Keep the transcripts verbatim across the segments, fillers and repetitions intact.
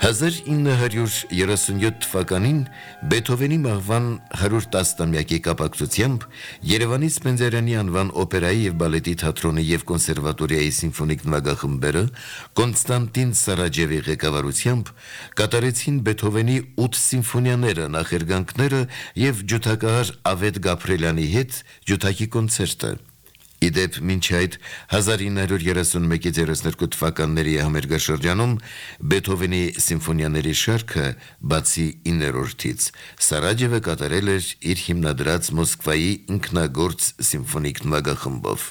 հազար ինը հարյուր երեսունյոթ թվականին Բեթհովենի մահվան հարյուր տասնամյակի կապակցությամբ Երևանի Սպենդիարյանի անվան օպերայի և բալետի թատրոնի և կոնսերվատորիայի սիմֆոնիկ նվագախմբերը Կոնստանտին Սարաջևի ղեկավարությամբ կատարեցին Բեթհովենի ութ սիմֆոնիաները, նախերգանքները և ջութակահար Ավետ Գաբրելյանի հետ ջութակի կոնցերտը։ Իդեպ մինչ այդ հազար ինը հարյուր երեսունմեկից երեսներկու թվականների համերգաշրջանում Բեթհովենի սիմֆոնիաների շարքը բացի իններորդից Սարաջևը կատարել էր իր հիմնադրած Մոսկվայի ինքնագործ սիմֆոնիկ նվագախմբով։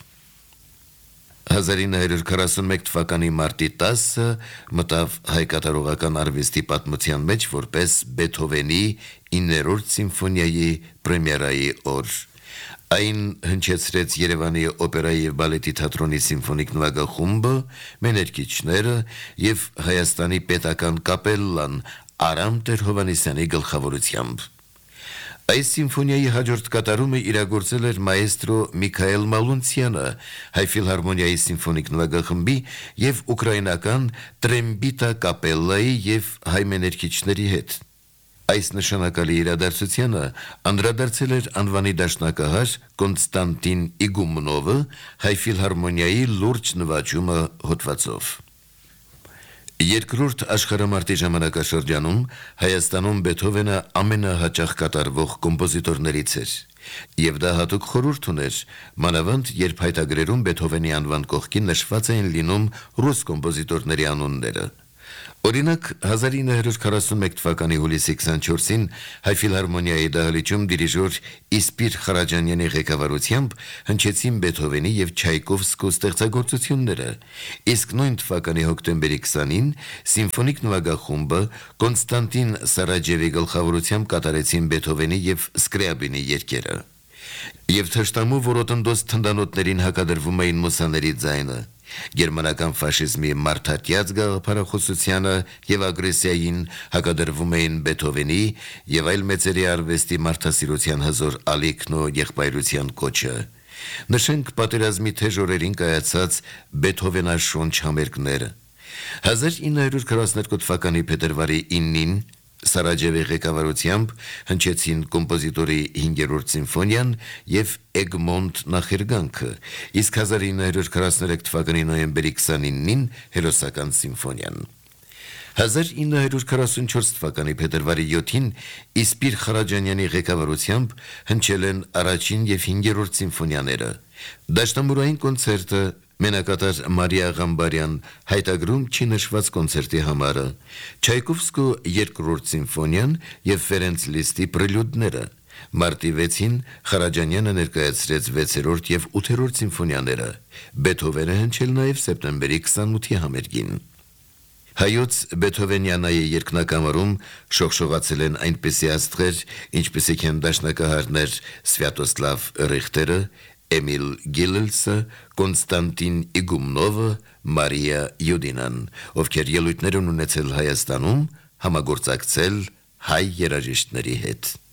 հազար ինը հարյուր քառասունմեկ թվականի մարտի տասը մտավ հայ կատարողական արվեստի պատմության մեջ որպես Բեթհովենի իններորդ սիմֆոնիայի պրեմիերայի օր։ Այն հնչեցրեց Երևանի օպերայի և բալետի թատրոնի սիմֆոնիկ նվագախումբը, մեներկիչները և Հայաստանի պետական կապելլան Արամ Տեր-Հովհաննիսյանի գլխավորությամբ։ Այս սիմֆոնիայի հաջորդ կատարումը իրագործել էր մաեստրո Միքայել Մալունցյանը հայ ֆիլհարմոնիայի սիմֆոնիկ նվագախմբի և ուկրաինական Տրեմբիտա կապելլայի և հայ մեներկիչների հետ։ Այս նշանակալի իրադարձությանը անդրադարձել էր անվանի դաշնակահար Կոնստանտին Իգումնովը հայ ֆիլհարմոնիայի լուրջ նվաճումը հոդվածով։ Երկրորդ աշխարհամարտի ժամանակաշրջանում Հայաստանում Բեթհովենը ամենահաճախ կատարվող կոմպոզիտորներից էր, և դա հատուկ խորհուրդ ուներ, մանավանդ երբ հայտագրերում Բեթհովենի անվան կողքին նշված էին լինում ռուս կոմպոզիտորների անունները։ Օրինակ, հազար ինը հարյուր քառասունմեկ թվականի հուլիսի քսանչորսին հայ ֆիլհարմոնիայի դահլիճում դիրիժոր Իսպիր Խարաջանյանի ղեկավարությամբ հնչեցին Բեթհովենի և Չայկովսկու ստեղծագործությունները, իսկ նույն թվականի հոկտեմբերի քսանին սիմֆոնիկ նվագախումբը Կոնստանտին Սարաջևի գլխավորությամբ կատարեցին Բեթհովենի և Սկրիաբինի երգերը։ Եվ թշնամու որոտնդոց թնդանոթներին հակադրվում էին մուսաների ձայնը, գերմանական ֆաշիզմի մարդատյաց գաղափարախոսությանը և ագրեսիային հակադրվում էին Բեթհովենի և այլ մեծերի արվեստի մարդասիրության հզոր ալիքն ու եղբայրության կոչը։ Նշենք պատերազմի թեժ օրերին կայացած Բեթհովենաշունչ համերգները։ հազար ինը հարյուր քառասուներկու թվականի փետրվարի իննին Սարաջևի ղեկավարությամբ հնչեցին կոմպոզիտորի հինգերորդ սիմֆոնիան և Էգմոնտ նախերգանքը, իսկ հազար ինը հարյուր քառասուներեք թվականի նոյեմբերի քսանինին հերոսական սիմֆոնիան։ հազար ինը հարյուր քառասունչորս թվականի փետրվարի յոթին Իսպիր Խարաջանյանի ղեկավարությամբ հնչել են առաջին և հինգերորդ սիմֆոնիաները։ Դաշնամուրային կոնցերտը, մենակատար Մարիա Ղամբարյան, հայտագրում չի նշված կոնցերտի համարը, Չայկովսկու երկրորդ սիմֆոնիան և Ֆերենց Լիստի պրելյուդները։ Մարտի վեցին Խարաջանյանը ներկայացրեց վեցերորդ և ութերորդ սիմֆոնիաները, Բեթհովենը հնչել նաև սեպտեմբերի քսանութի համերգին։ Հայոց Բեթհովենյանայի երկնակամարում շողշողացել են այնպիսի աստղեր, ինչպիսիք են դաշնակահարներ Սվյատոսլավ Ռիխտերը, Էմիլ Գիլելսը, Կոնստանտին Իգումնովը, Մարիա Յուդինան, ովքեր ելույթներ են ունեցել Հայաստանում, համագործակցել հայ երաժիշտների հետ։